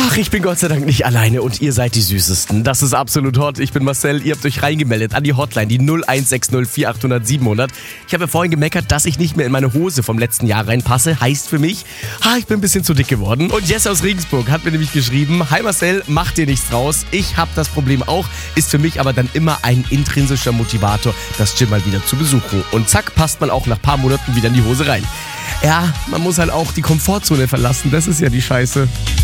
Ach, ich bin Gott sei Dank nicht alleine und ihr seid die Süßesten. Das ist absolut hot. Ich bin Marcel, ihr habt euch reingemeldet an die Hotline, die 0160 4800 700. Ich habe ja vorhin gemeckert, dass ich nicht mehr in meine Hose vom letzten Jahr reinpasse. Heißt für mich, ich bin ein bisschen zu dick geworden. Und Jess aus Regensburg hat mir nämlich geschrieben, hi Marcel, mach dir nichts draus. Ich habe das Problem auch, ist für mich aber dann immer ein intrinsischer Motivator, das Gym mal wieder zu besuchen. Und zack, passt man auch nach ein paar Monaten wieder in die Hose rein. Ja, man muss halt auch die Komfortzone verlassen, das ist ja die Scheiße.